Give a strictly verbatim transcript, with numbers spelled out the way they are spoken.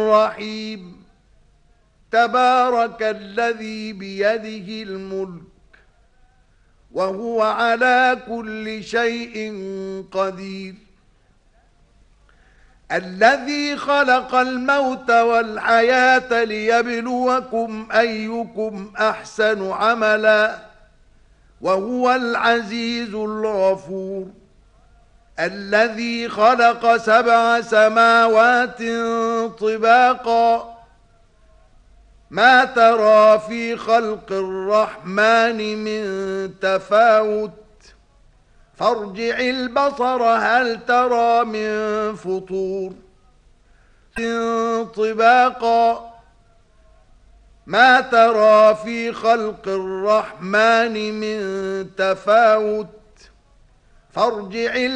الرحيم تبارك الذي بيده الملك وهو على كل شيء قدير الذي خلق الموت والحياة ليبلوكم أيكم أحسن عملا وهو العزيز الغفور الذي خلق سبع سماوات طباقا ما ترى في خلق الرحمن من تفاوت فارجع البصر هل ترى من فطور طباقا ما ترى في خلق الرحمن من تفاوت فارجع